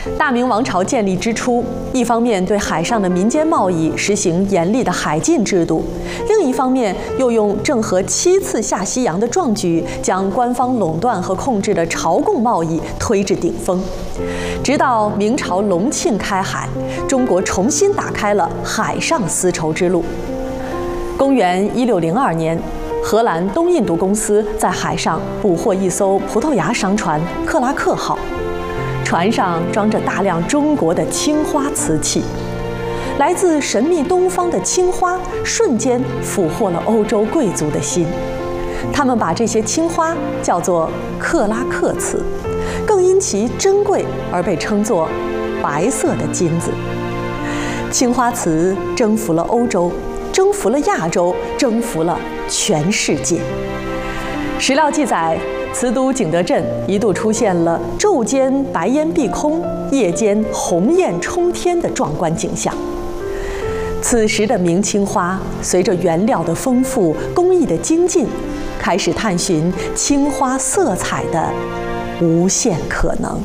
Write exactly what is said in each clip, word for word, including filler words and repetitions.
大明王朝建立之初，一方面对海上的民间贸易实行严厉的海禁制度，另一方面又用郑和七次下西洋的壮举，将官方垄断和控制的朝贡贸易推至顶峰。直到明朝隆庆开海，中国重新打开了海上丝绸之路。公元一六零二年，荷兰东印度公司在海上捕获一艘葡萄牙商船“克拉克号”，船上装着大量中国的青花瓷器。来自神秘东方的青花瞬间俘获了欧洲贵族的心，他们把这些青花叫做克拉克瓷，更因其珍贵而被称作白色的金子。青花瓷征服了欧洲，征服了亚洲，征服了全世界。史料记载，瓷都景德镇一度出现了昼间白烟蔽空，夜间红焰冲天的壮观景象。此时的明青花，随着原料的丰富、工艺的精进，开始探寻青花色彩的无限可能。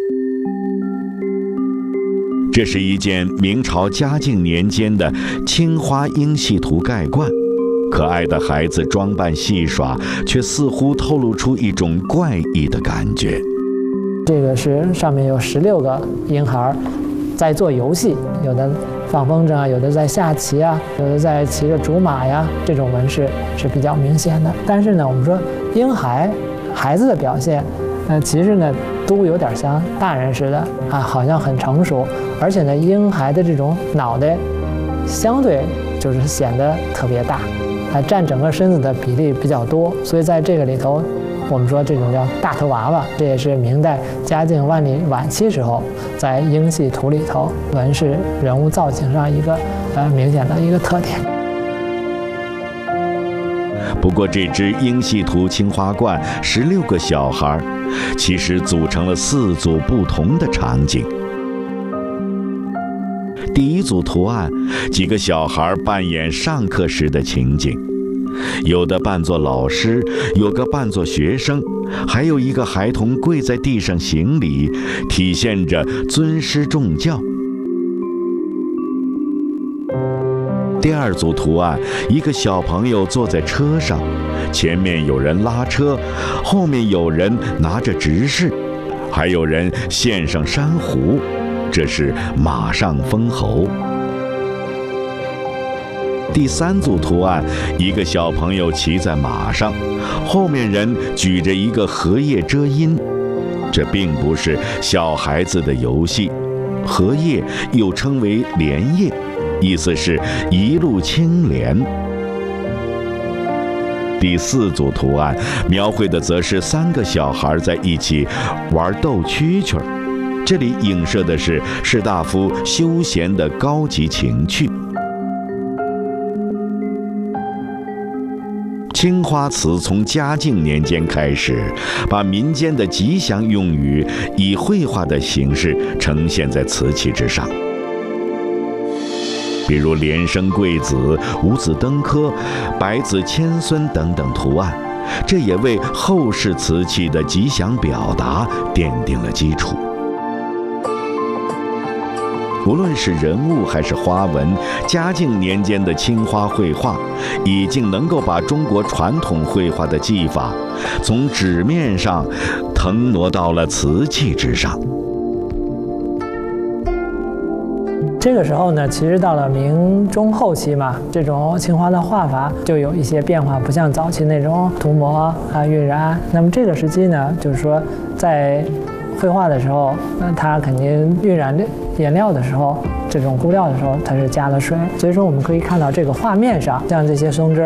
这是一件明朝嘉靖年间的青花英系图盖罐，可爱的孩子装扮戏耍，却似乎透露出一种怪异的感觉。 这个是上面有十六个婴孩在做游戏，有的放风筝啊，有的在下棋啊，有的在骑着竹马呀，这种纹饰是比较明显的。但是呢，我们说婴孩孩子的表现，呃，其实呢都有点像大人似的啊，好像很成熟，而且呢，婴孩的这种脑袋相对就是显得特别大，啊，占整个身子的比例比较多，所以在这个里头，我们说这种叫大头娃娃，这也是明代嘉靖万历晚期时候在英系图里头纹饰人物造型上一个呃明显的一个特点。 不过，这只英系图青花罐十六个小孩，其实组成了四组不同的场景。第一组图案，几个小孩扮演上课时的情景，有的扮作老师，有个扮作学生，还有一个孩童跪在地上行礼，体现着尊师重教。第二组图案，一个小朋友坐在车上，前面有人拉车，后面有人拿着执事，还有人献上珊瑚，这是马上封侯。第三组图案，一个小朋友骑在马上，后面人举着一个荷叶遮阴，这并不是小孩子的游戏。荷叶又称为莲叶，意思是一路清廉。第四组图案描绘的则是三个小孩在一起玩斗蛐蛐，这里影射的是士大夫休闲的高级情趣。青花瓷从嘉靖年间开始，把民间的吉祥用语以绘画的形式呈现在瓷器之上，比如连生贵子、五子登科、百子千孙等等图案，这也为后世瓷器的吉祥表达奠定了基础。无论是人物还是花纹，嘉靖年间的青花绘画已经能够把中国传统绘画的技法从纸面上腾挪到了瓷器之上。 这个时候呢，其实到了明中后期嘛，这种青花的画法就有一些变化，不像早期那种涂抹啊、晕染。那么这个时期呢，就是说在绘画的时候，那它肯定晕染颜料的时候，这种估料的时候，它是加了水，所以说我们可以看到这个画面上，像这些松枝